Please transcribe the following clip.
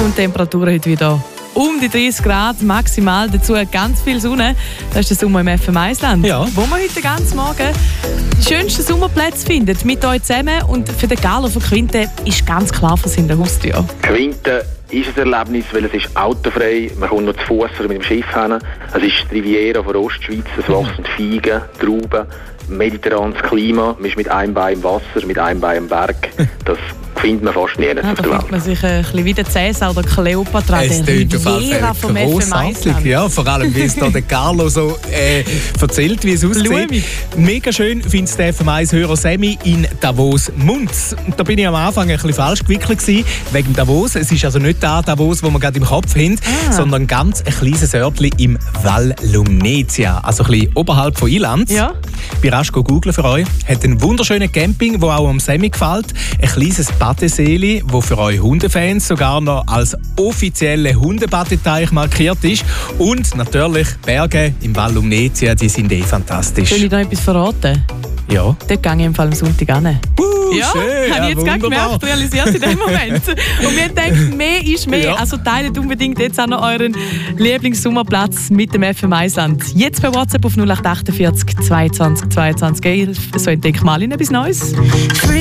und die Temperatur heute wieder um die 30 Grad maximal. Dazu ganz viel Sonne. Das ist der Sommer im FM Eisland. Ja. Wo wir heute ganz Morgen die schönsten Sommerplätze finden. Mit euch zusammen. Und für den Carlo von Quinte ist ganz klar vor seiner Haustür. Quinte ist ein Erlebnis, weil es ist autofrei. Man kommt noch zu Fuss mit dem Schiff hin. Es ist die Riviera von der Ostschweiz. Es wachsen Feigen, Trauben, mediterranes Klima. Man ist mit einem Bein im Wasser, mit einem Bein im Berg. Das findet man fast nirgends auf der Da Welt. fühlt man sich ein bisschen wie der Cäsar oder Kleopatra. Es der klingt auf alle Riviera vom FM grossartig. Eisland. Ja, vor allem, wie es da der Carlo so erzählt, wie es aussieht. Blumig. Mega schön findet es der FM 1-Hörer Sammy in Davos-Munz. Da bin ich am Anfang ein bisschen falsch gewickelt gewesen, wegen Davos. Es ist also nicht der Davos, wo wir gerade im Kopf haben, sondern ganz ein kleines Örtchen im Val Lumnezia, also ein bisschen oberhalb von Ilanz. Ja. Ich bin rasch googeln für euch. Hat einen wunderschönen Camping, der auch am Sammy gefällt. Ein kleines Badeseeli, wo für euch Hundefans sogar noch als offizielle Hundebadeteich markiert ist. Und natürlich Berge im Val Lumnezia, die sind fantastisch. Soll ich noch etwas verraten? Ja. Dort gehe ich im Fall am Sonntag hin. Ja, schön, habe ich jetzt gerade gemerkt, realisiert in dem Moment. Und wir denken, mehr ist mehr. Ja. Also teilt unbedingt jetzt auch noch euren Lieblingssommerplatz mit dem FM Eisland. Jetzt per WhatsApp auf 0848 22 22 11. So entdeckt mal etwas Neues.